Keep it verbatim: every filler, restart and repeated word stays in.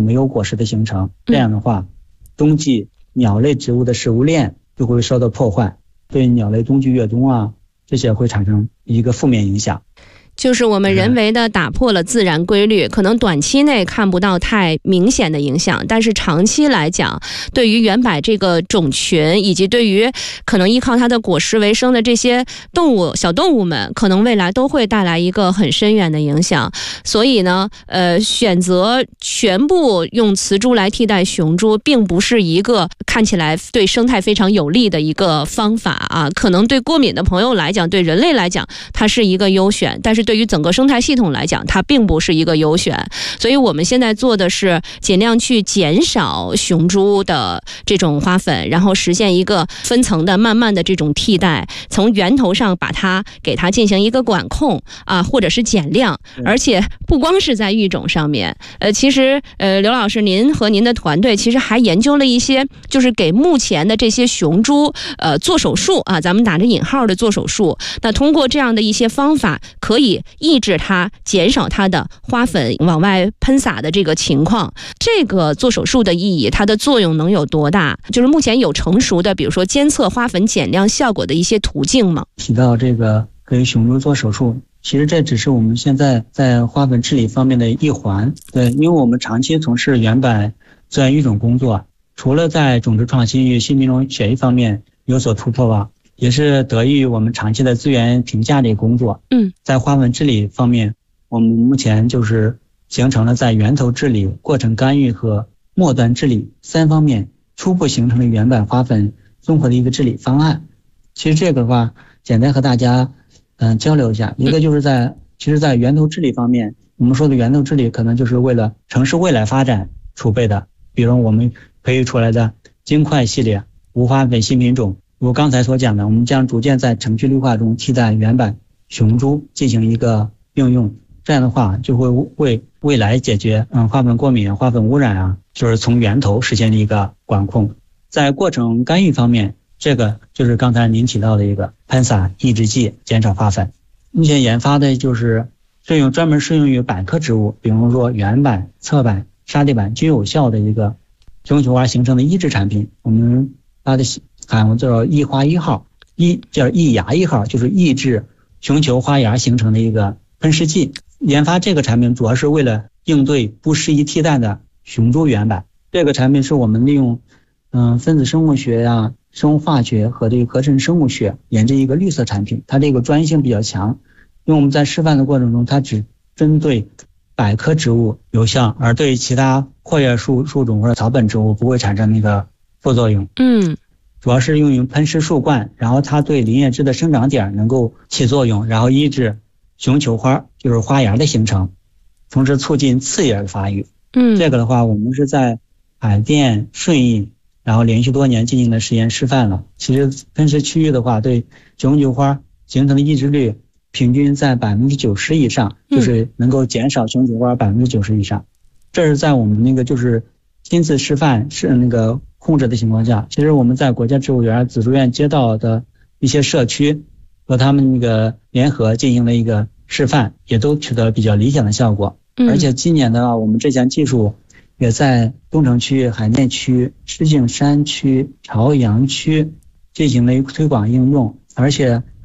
没有果实的形成，这样的话冬季鸟类植物的食物链就会受到破坏，对鸟类冬季越冬啊这些会产生一个负面影响。 就是我们人为的打破了自然规律，可能短期内看不到太明显的影响，但是长期来讲，对于圆柏这个种群，以及对于可能依靠它的果实为生的这些动物小动物们，可能未来都会带来一个很深远的影响。所以呢，呃，选择全部用雌猪来替代雄猪，并不是一个看起来对生态非常有利的一个方法啊。可能对过敏的朋友来讲，对人类来讲，它是一个优选，但是对于整个生态系统来讲，它并不是一个优选。所以我们现在做的是尽量去减少雄猪的这种花粉，然后实现一个分层的慢慢的这种替代，从源头上把它给它进行一个管控啊，或者是减量。而且不光是在育种上面，呃，其实呃，刘老师您和您的团队其实还研究了一些，就是给目前的这些雄猪呃做手术啊，咱们打着引号的做手术。那通过这样的一些方法，可以抑制它，减少它的花粉往外喷洒的这个情况。这个做手术的意义，它的作用能有多大？就是目前有成熟的，比如说监测花粉减量效果的一些途径吗？ 提到这个给雄猪做手术，其实这只是我们现在在花粉治理方面的一环。对，因为我们长期从事圆柏自然育种工作，除了在种植创新与新品种学习方面有所突破吧，也是得益于我们长期的资源评价这个工作。 嗯， 在花粉治理方面，我们目前就是形成了在源头治理、过程干预和末端治理三方面初步形成了圆柏花粉综合的一个治理方案。其实这个的话，简单和大家嗯、呃、交流一下。一个就是在其实在源头治理方面，我们说的源头治理可能就是为了城市未来发展储备的，比如我们培育出来的金块系列无花粉新品种，如刚才所讲的，我们将逐渐在城区绿化中替代原版雄猪进行一个应用，这样的话就会为未来解决嗯花粉过敏、花粉污染啊，就是从源头实现一个管控。在过程干预方面，这个就是刚才您提到的一个喷洒抑制剂，减少花粉。目前研发的就是适用专门适用于柏科植物，比如说圆柏、侧柏、沙地柏均有效的一个雄球花形成的抑制产品。我们它的含叫抑花一号，一叫抑芽一号，就是抑制雄球花芽形成的一个喷湿剂。研发这个产品主要是为了应对不适宜替代的雄猪原柏。这个产品是我们利用嗯分子生物学呀、啊、生物化学和这个合成生物学研制一个绿色产品，它这个专业性比较强。因为我们在示范的过程中，它只针对柏科植物有效，而对其他阔叶树树种或者草本植物不会产生那个副作用。 嗯， 主要是用于喷湿树冠，然后它对林叶枝的生长点能够起作用，然后抑制雄球花就是花芽的形成，同时促进次叶的发育。 嗯， 这个的话我们是在海淀、顺义然后连续多年进行的实验示范了。其实喷湿区域的话，对雄球花形成的抑制率平均在百分之九十以上，就是能够减少雄球花百分之九十以上。这是在我们那个就是亲自示范是那个控制的情况下，其实我们在国家植物园、紫竹院街道的一些社区和他们那个联合进行了一个示范，也都取得了比较理想的效果。而且今年的话，我们这项技术也在东城区、海淀区、石景山区、朝阳区进行了一个推广应用，而且